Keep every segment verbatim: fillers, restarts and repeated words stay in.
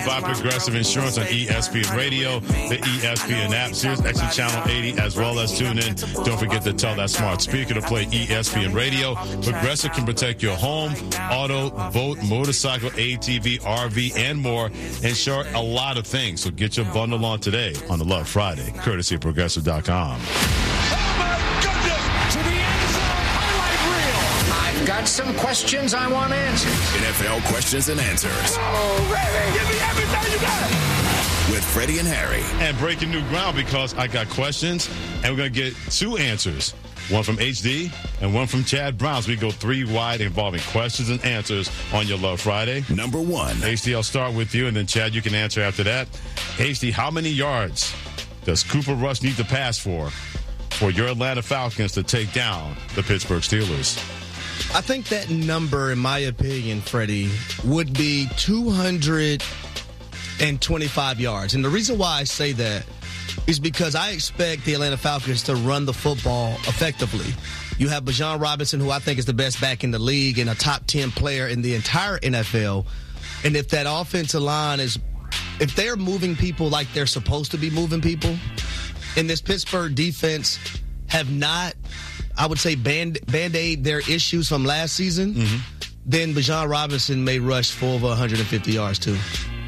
by Progressive Insurance on E S P N Radio, the E S P N app, Sirius X M Channel eighty, as well as tune in. Don't forget to tell that smart speaker to play E S P N Radio. Progressive can protect your home, auto, boat, motorcycle, A T V, R V, and more. Insure a lot of things. So get your bundle on today on the Love Friday, courtesy of Progressive dot com. Got some questions I want answered. N F L questions and answers. Oh, baby, give me everything you got. With Freddie and Harry. And breaking new ground because I got questions, and we're going to get two answers. One from H D and one from Chad Brown. So we go three wide involving questions and answers on your Love Friday. Number one. H D, I'll start with you, and then Chad, you can answer after that. H D, how many yards does Cooper Rush need to pass for for your Atlanta Falcons to take down the Pittsburgh Steelers? I think that number, in my opinion, Freddie, would be two hundred twenty-five yards. And the reason why I say that is because I expect the Atlanta Falcons to run the football effectively. You have Bijan Robinson, who I think is the best back in the league and a top ten player in the entire N F L. And if that offensive line is, if they're moving people like they're supposed to be moving people, and this Pittsburgh defense have not, I would say, band, band-aid their issues from last season, mm-hmm. then Bijan Robinson may rush for over one hundred fifty yards, too.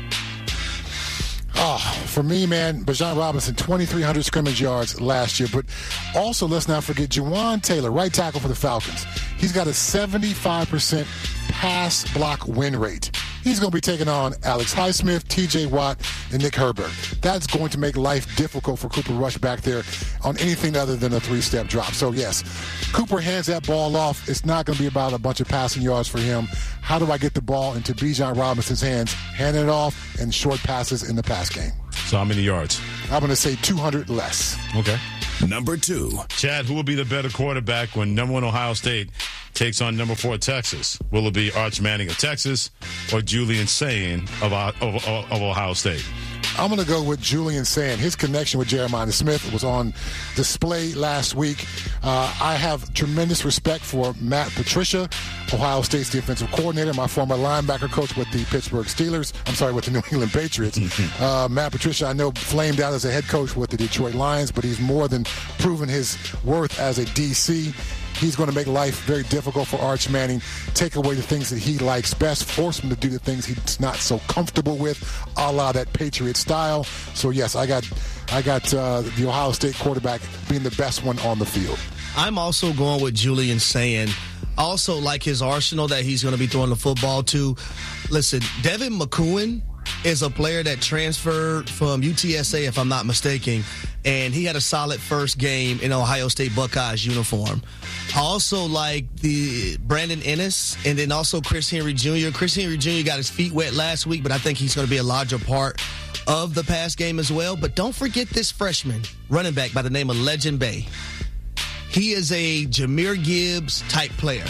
Oh, for me, man, Bijan Robinson, twenty-three hundred scrimmage yards last year. But also, let's not forget Juwan Taylor, right tackle for the Falcons. He's got a seventy-five percent pass block win rate. He's going to be taking on Alex Highsmith, T J Watt, and Nick Herbert. That's going to make life difficult for Cooper Rush back there on anything other than a three-step drop. So, yes, Cooper hands that ball off. It's not going to be about a bunch of passing yards for him. How do I get the ball into Bijan Robinson's hands, hand it off, and short passes in the pass game? So how many yards? I'm going to say two hundred less. Okay. Number two. Chad, who will be the better quarterback when number one Ohio State takes on number four Texas? Will it be Arch Manning of Texas or Julian Sayin of, of, of, of Ohio State? I'm going to go with Julian Sayin. His connection with Jeremiah Smith was on display last week. Uh, I have tremendous respect for Matt Patricia, Ohio State's defensive coordinator, my former linebacker coach with the Pittsburgh Steelers. I'm sorry, with the New England Patriots. uh, Matt Patricia, I know, flamed out as a head coach with the Detroit Lions, but he's more than proven his worth as a D C. He's going to make life very difficult for Arch Manning, take away the things that he likes best, force him to do the things he's not so comfortable with, a la that Patriot style. So, yes, I got I got uh, the Ohio State quarterback being the best one on the field. I'm also going with Julian Sayin. Also like his arsenal that he's going to be throwing the football to. Listen, Devin McCowan is a player that transferred from U T S A, if I'm not mistaken, and he had a solid first game in Ohio State Buckeyes uniform. I also like the Brandon Ennis and then also Chris Henry Junior Chris Henry Junior got his feet wet last week, but I think he's going to be a larger part of the pass game as well. But don't forget this freshman running back by the name of Legend Bay. He is a Jahmyr Gibbs type player.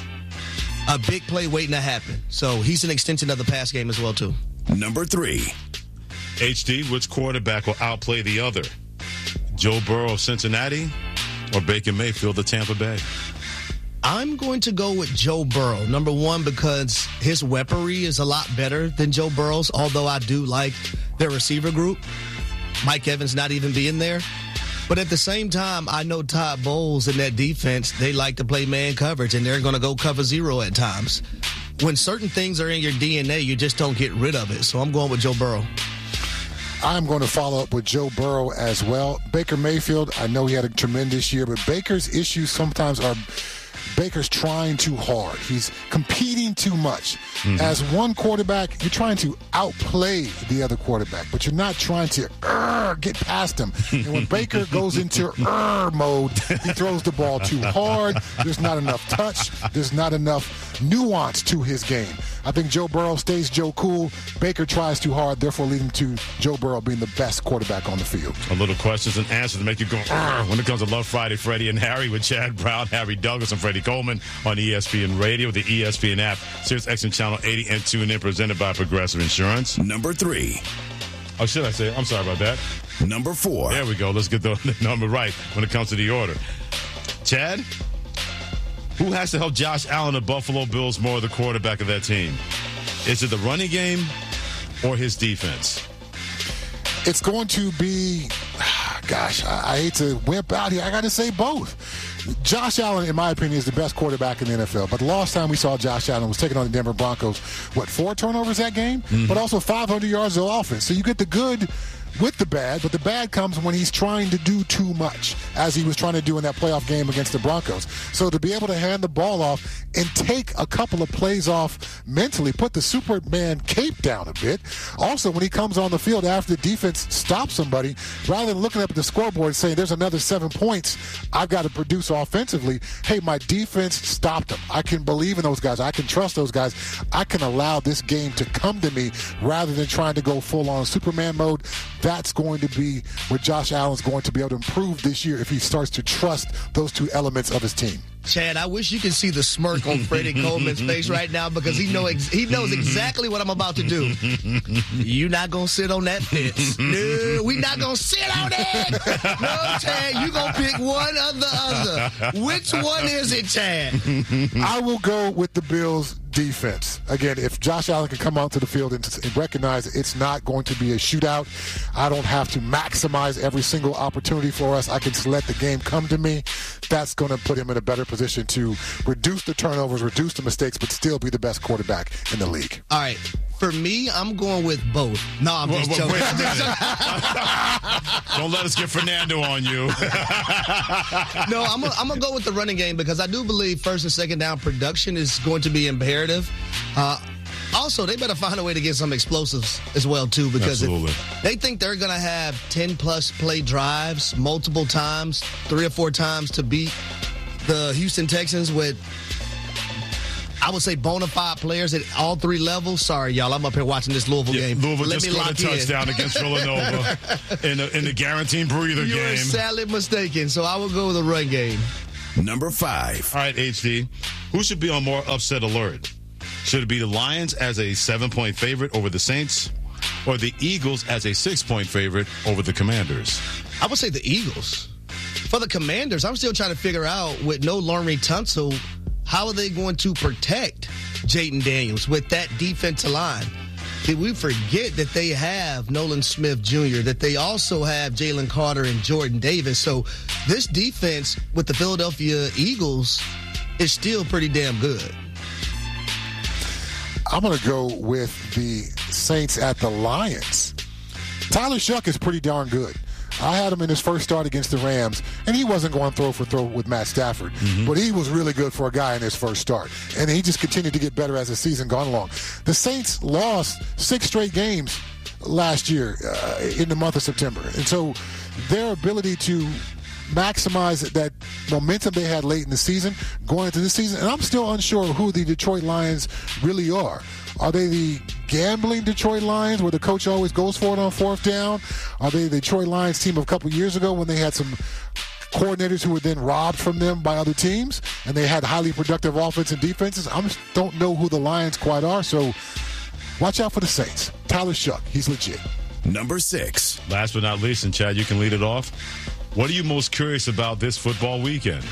A big play waiting to happen. So he's an extension of the pass game as well, too. Number three. H D, which quarterback will outplay the other? Joe Burrow of Cincinnati or Baker Mayfield of Tampa Bay? I'm going to go with Joe Burrow. Number one, because his weaponry is a lot better than Joe Burrow's, although I do like their receiver group. Mike Evans not even being there. But at the same time, I know Todd Bowles in that defense, they like to play man coverage, and they're going to go cover zero at times. When certain things are in your D N A, you just don't get rid of it. So I'm going with Joe Burrow. I'm going to follow up with Joe Burrow as well. Baker Mayfield, I know he had a tremendous year, but Baker's issues sometimes are Baker's trying too hard. He's competing too much. Mm-hmm. As one quarterback, you're trying to outplay the other quarterback, but you're not trying to uh, get past him. And when Baker goes into uh, mode, he throws the ball too hard. There's not enough touch. There's not enough nuance to his game. I think Joe Burrow stays Joe Cool. Baker tries too hard, therefore leading to Joe Burrow being the best quarterback on the field. A little questions and answers to make you go, Arr! When it comes to Love Friday, Freddie and Harry with Chad Brown, Harry Douglas, and Freddie Coleman on E S P N Radio, the E S P N app, Sirius X M Channel eighty, and tune in, presented by Progressive Insurance. Number three. Oh, should I say? I'm sorry about that. Number four. There we go. Let's get the, the number right when it comes to the order. Chad? Who has to help Josh Allen, the Buffalo Bills, more the quarterback of that team? Is it the running game or his defense? It's going to be, gosh, I, I hate to wimp out here. I got to say both. Josh Allen, in my opinion, is the best quarterback in the N F L. But the last time we saw Josh Allen was taking on the Denver Broncos, what, four turnovers that game? Mm-hmm. But also five hundred yards of offense. So you get the good with the bad, but the bad comes when he's trying to do too much, as he was trying to do in that playoff game against the Broncos. So to be able to hand the ball off and take a couple of plays off mentally, put the Superman cape down a bit. Also, when he comes on the field after the defense stops somebody, rather than looking up at the scoreboard and saying, there's another seven points I've got to produce offensively, hey, my defense stopped them. I can believe in those guys. I can trust those guys. I can allow this game to come to me rather than trying to go full-on Superman mode. That's going to be where Josh Allen's going to be able to improve this year if he starts to trust those two elements of his team. Chad, I wish you could see the smirk on Freddie Coleman's face right now, because he know ex- he knows exactly what I'm about to do. You're not going to sit on that fence. No, we not going to sit on it. No, Chad, you going to pick one or the other. Which one is it, Chad? I will go with the Bills' defense. Again, if Josh Allen can come out to the field and, and recognize it's not going to be a shootout, I don't have to maximize every single opportunity for us. I can just let the game come to me. That's going to put him in a better position to reduce the turnovers, reduce the mistakes, but still be the best quarterback in the league. All right. For me, I'm going with both. No, I'm just well, joking. Wait a minute. Don't let us get Fernando on you. No, I'm going to go with the running game, because I do believe first and second down production is going to be imperative. Uh, also, they better find a way to get some explosives as well, too, because if they think they're going to have ten-plus play drives multiple times, three or four times to beat the Houston Texans with, I would say, bona fide players at all three levels. Sorry, y'all, I'm up here watching this Louisville yeah, game. Louisville Let just me scored a touchdown in. against Villanova in the, in the guaranteed breather You're game. You're sadly mistaken, so I will go with a run game. Number five. All right, H D, who should be on more upset alert? Should it be the Lions as a seven-point favorite over the Saints, or the Eagles as a six-point favorite over the Commanders? I would say the Eagles. For the Commanders, I'm still trying to figure out, with no Laremy Tunsil, how are they going to protect Jayden Daniels with that defensive line? Did we forget that they have Nolan Smith Junior, that they also have Jalen Carter and Jordan Davis? So this defense with the Philadelphia Eagles is still pretty damn good. I'm going to go with the Saints at the Lions. Tyler Shuck is pretty darn good. I had him in his first start against the Rams, and he wasn't going throw for throw with Matt Stafford, mm-hmm. but he was really good for a guy in his first start, and he just continued to get better as the season gone along. The Saints lost six straight games last year uh, in the month of September, and so their ability to maximize that momentum they had late in the season going into this season, and I'm still unsure who the Detroit Lions really are. Are they the gambling Detroit Lions where the coach always goes for it on fourth down? Are they the Detroit Lions team of a couple years ago when they had some coordinators who were then robbed from them by other teams and they had highly productive offense and defenses? I just don't know who the Lions quite are, so watch out for the Saints. Tyler Shuck, he's legit. Number six. Last but not least, and Chad, you can lead it off. What are you most curious about this football weekend?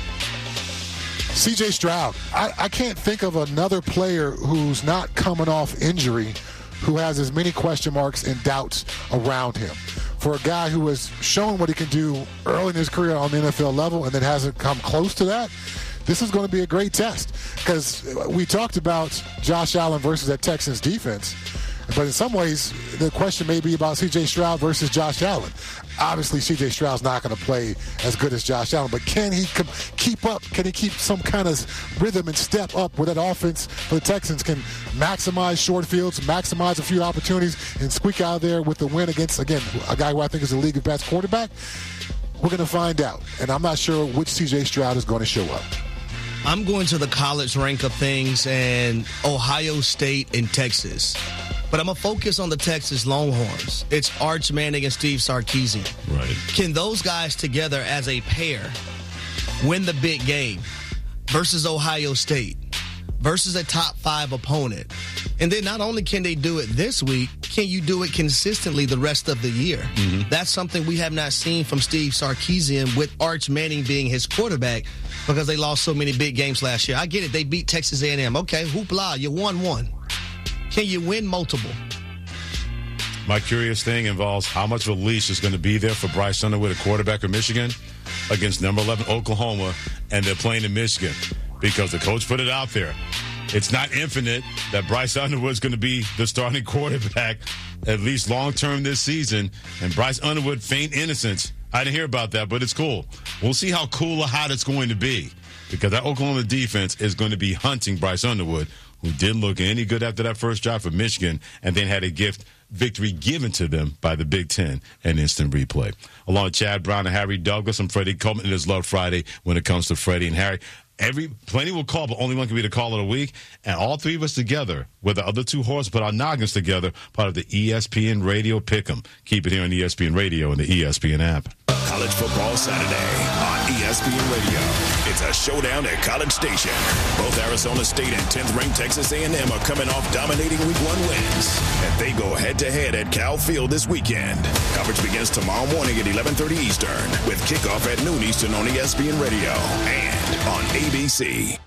C J Stroud. I, I can't think of another player who's not coming off injury who has as many question marks and doubts around him. For a guy who has shown what he can do early in his career on the N F L level and then hasn't come close to that, this is going to be a great test. Because we talked about Josh Allen versus that Texans defense, but in some ways, the question may be about C J Stroud versus Josh Allen. Obviously, C J Stroud's not going to play as good as Josh Allen, but can he keep up? Can he keep some kind of rhythm and step up where that offense for the Texans can maximize short fields, maximize a few opportunities, and squeak out of there with the win against, again, a guy who I think is the league's best quarterback? We're going to find out, and I'm not sure which C J Stroud is going to show up. I'm going to the college rank of things and Ohio State and Texas. But I'm going to focus on the Texas Longhorns. It's Arch Manning and Steve Sarkisian. Right. Can those guys together as a pair win the big game versus Ohio State, versus a top five opponent? And then not only can they do it this week, can you do it consistently the rest of the year? Mm-hmm. That's something we have not seen from Steve Sarkisian with Arch Manning being his quarterback because they lost so many big games last year. I get it. They beat Texas A and M. Okay, hoopla, you won one. Can you win multiple? My curious thing involves how much of a leash is going to be there for Bryce Underwood, a quarterback of Michigan, against number eleven Oklahoma, and they're playing in Michigan because the coach put it out there. It's not infinite that Bryce Underwood is going to be the starting quarterback, at least long-term this season. And Bryce Underwood feigned innocence. I didn't hear about that, but it's cool. We'll see how cool or hot it's going to be because that Oklahoma defense is going to be hunting Bryce Underwood, who didn't look any good after that first drive for Michigan and then had a gift victory given to them by the Big Ten and instant replay. Along with Chad Brown and Harry Douglas, I'm Freddie Coleman. It is Love Friday when it comes to Freddie and Harry. Every plenty will call, but only one can be the call of the week. And all three of us together, with the other two horses, put our noggins together, part of the E S P N Radio Pick'em. Keep it here on E S P N Radio and the E S P N app. College Football Saturday on E S P N Radio. It's a showdown at College Station. Both Arizona State and tenth-ranked Texas A and M are coming off dominating week one wins. And they go head-to-head at Cal Field this weekend. Coverage begins tomorrow morning at eleven thirty Eastern with kickoff at noon Eastern on E S P N Radio and on A B C.